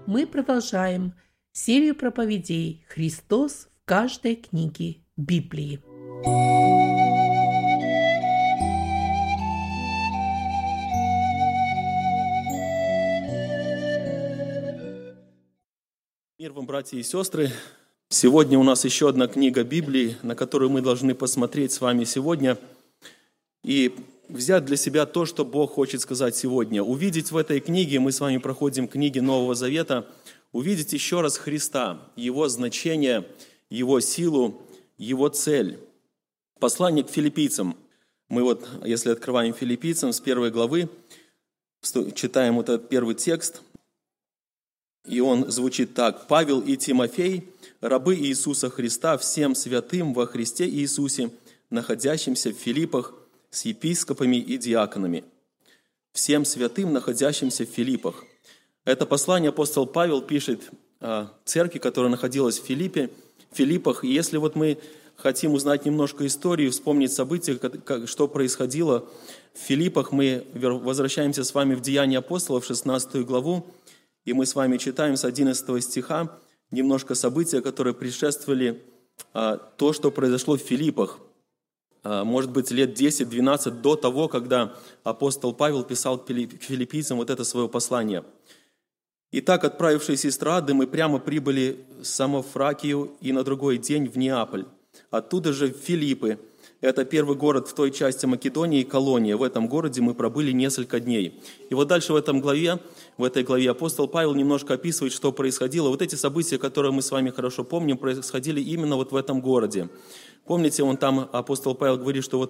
мы продолжаем серию проповедей «Христос в каждой книге Библии». Мир вам, братья и сестры! Сегодня у нас еще одна книга Библии, на которую мы должны посмотреть с вами сегодня и взять для себя то, что Бог хочет сказать сегодня. Увидеть в этой книге, мы с вами проходим книги Нового Завета, увидеть еще раз Христа, Его значение, Его силу, Его цель. Послание к филиппийцам. Мы если открываем филиппийцам с 1 главы, читаем этот первый текст, и он звучит так. «Павел и Тимофей, рабы Иисуса Христа, всем святым во Христе Иисусе, находящимся в Филиппах, с епископами и диаконами». Всем святым, находящимся в Филиппах. Это послание апостол Павел пишет церкви, которая находилась в Филиппах. И если мы хотим узнать немножко историю, вспомнить события, что происходило в Филиппах, мы возвращаемся с вами в Деяния апостолов, 16 главу, и мы с вами читаем с 11 стиха немножко события, которые предшествовали то, что произошло в Филиппах. Может быть, лет 10-12 до того, когда апостол Павел писал к филиппийцам это свое послание. Итак, отправившись из Троады, мы прямо прибыли в Самофракию и на другой день в Неаполь. Оттуда же в Филиппы. Это первый город в той части Македонии, колония. В этом городе мы пробыли несколько дней. И дальше в этой главе апостол Павел немножко описывает, что происходило. Эти события, которые мы с вами хорошо помним, происходили именно в этом городе. Помните, там апостол Павел говорит, что